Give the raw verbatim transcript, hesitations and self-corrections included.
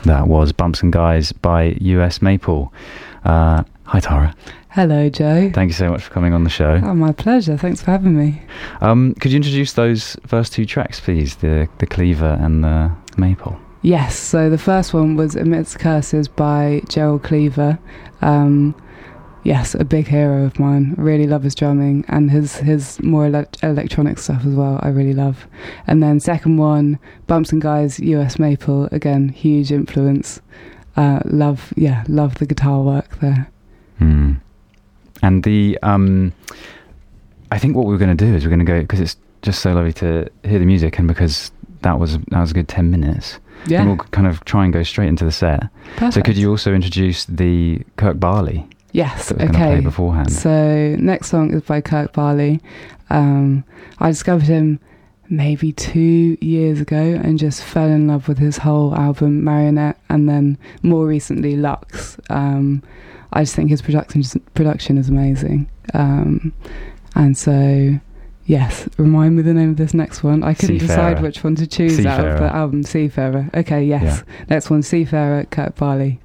That was Bumps and Guys by U S Maple. Uh, hi, Tara. Hello, Joe. Thank you so much for coming on the show. Oh, my pleasure. Thanks for having me. Um, could you introduce those first two tracks, please? The the Cleaver and the Maple. Yes. So the first one was Amidst Curses by Gerald Cleaver. Um, yes, a big hero of mine. I really love his drumming and his, his more ele- electronic stuff as well. I really love. And then second one, Bumps and Guys, U S Maple. Again, huge influence. Uh, love, yeah, love the guitar work there. Hmm. And the, um, I think what we we're going to do is we're going to go, because it's just so lovely to hear the music, and because that was that was a good ten minutes. Yeah. And we'll kind of try and go straight into the set. Perfect. So could you also introduce the Kirk Barley? Yes, that we're okay. going to play beforehand. So next song is by Kirk Barley. Um, I discovered him maybe two years ago and just fell in love with his whole album, Marionette, and then more recently, Lux. Um, I just think his production production is amazing. Um, and so, yes, remind me the name of this next one. I couldn't Seafarer. decide which one to choose Seafarer. out of the album. Seafarer. Okay, yes. Yeah. Next one, Seafarer, Kirk Barley.